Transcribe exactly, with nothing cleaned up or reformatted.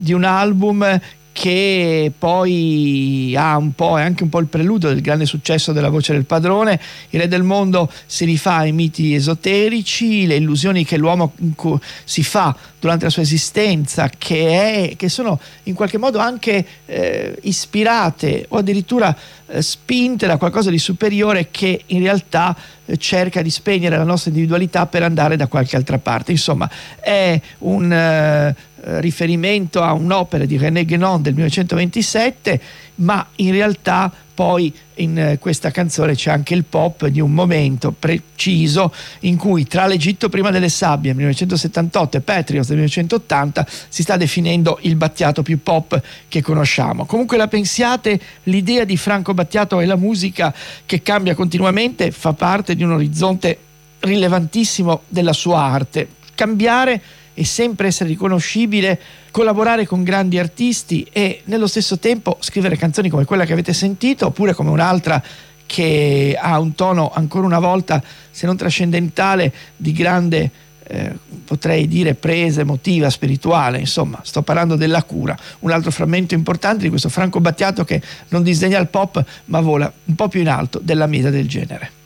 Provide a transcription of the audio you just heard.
di un album che poi ha un po', è anche un po' il preludio del grande successo della Voce del Padrone. Il Re del Mondo si rifà ai miti esoterici, le illusioni che l'uomo si fa durante la sua esistenza, che, è, che sono in qualche modo anche eh, ispirate o addirittura eh, spinte da qualcosa di superiore che in realtà eh, cerca di spegnere la nostra individualità per andare da qualche altra parte. Insomma, è un eh, riferimento a un'opera di René Guénon del millenovecentoventisette, ma in realtà poi in questa canzone c'è anche il pop di un momento preciso in cui tra l'Egitto prima delle sabbie del millenovecentosettantotto e Patriots del millenovecentottanta si sta definendo il Battiato più pop che conosciamo. Comunque la pensiate, l'idea di Franco Battiato e la musica che cambia continuamente fa parte di un orizzonte rilevantissimo della sua arte. Cambiare e sempre essere riconoscibile, collaborare con grandi artisti e nello stesso tempo scrivere canzoni come quella che avete sentito, oppure come un'altra che ha un tono ancora una volta, se non trascendentale, di grande eh, potrei dire presa emotiva, spirituale. Insomma, sto parlando della Cura, un altro frammento importante di questo Franco Battiato che non disdegna il pop ma vola un po' più in alto della media del genere.